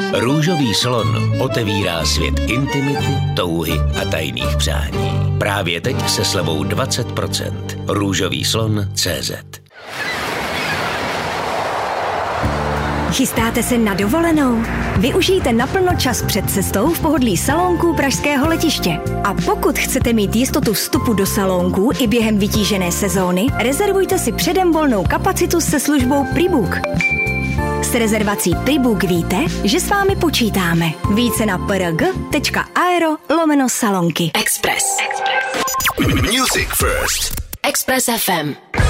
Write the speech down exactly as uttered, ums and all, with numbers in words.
Růžový slon otevírá svět intimity, touhy a tajných přání. Právě teď se slevou dvacet procent. růžový slon tečka cé zet. Chystáte se na dovolenou? Využijte naplno čas před cestou v pohodlí salónků pražského letiště. A pokud chcete mít jistotu vstupu do salónků i během vytížené sezóny, rezervujte si předem volnou kapacitu se službou Prebook. S rezervací Prebook víte, že s vámi počítáme. Více na prg.aero lomeno salonky. Express. Music First. Express ef em.